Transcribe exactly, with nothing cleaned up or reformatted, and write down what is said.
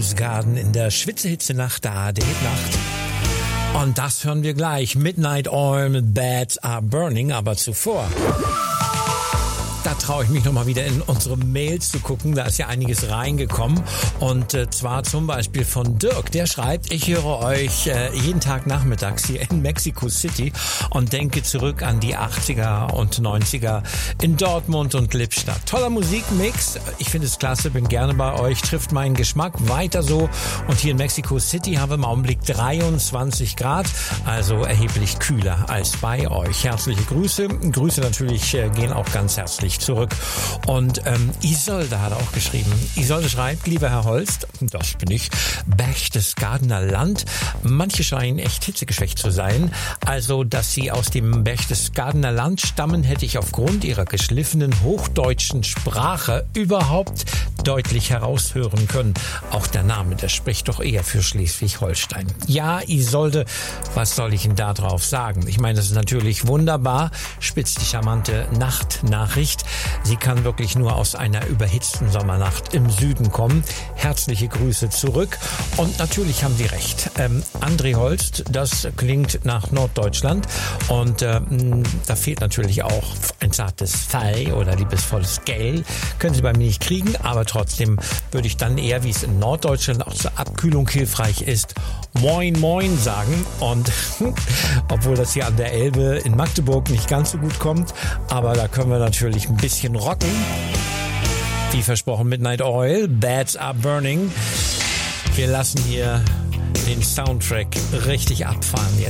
Berchtesgaden in der Schwitzehitze-Nacht, der A R D-Nacht. Und das hören wir gleich. Midnight Oil mit Beds Are Burning, aber zuvor... Da traue ich mich nochmal wieder in unsere Mails zu gucken. Da ist ja einiges reingekommen. Und äh, zwar zum Beispiel von Dirk. Der schreibt, ich höre euch äh, jeden Tag nachmittags hier in Mexico City und denke zurück an die achtziger und neunziger in Dortmund und Lippstadt. Toller Musikmix. Ich finde es klasse, bin gerne bei euch. Trifft meinen Geschmack. Weiter so. Und hier in Mexico City haben wir im Augenblick dreiundzwanzig Grad. Also erheblich kühler als bei euch. Herzliche Grüße. Grüße natürlich äh, gehen auch ganz herzlich zurück. Und ähm, Isolde hat auch geschrieben. Isolde schreibt, lieber Herr Holst, das bin ich, Berchtesgadener Land. Manche scheinen echt hitzegeschwächt zu sein. Also, dass sie aus dem Berchtesgadener Land stammen, hätte ich aufgrund ihrer geschliffenen hochdeutschen Sprache überhaupt deutlich heraushören können. Auch der Name, der spricht doch eher für Schleswig-Holstein. Ja, Isolde, was soll ich denn da drauf sagen? Ich meine, das ist natürlich wunderbar. Spitzt die charmante Nachtnachricht. Sie kann wirklich nur aus einer überhitzten Sommernacht im Süden kommen. Herzliche Grüße zurück. Und natürlich haben Sie recht. Ähm, André Holst, das klingt nach Norddeutschland. Und ähm, da fehlt natürlich auch ein zartes Fei oder liebesvolles Gell. Können Sie bei mir nicht kriegen, aber trotzdem würde ich dann eher, wie es in Norddeutschland auch zur Abkühlung hilfreich ist, Moin Moin sagen. Und obwohl das hier an der Elbe in Magdeburg nicht ganz so gut kommt, aber da können wir natürlich ein bisschen rocken. Wie versprochen, Midnight Oil, Beds Are Burning. Wir lassen hier den Soundtrack richtig abfahren jetzt.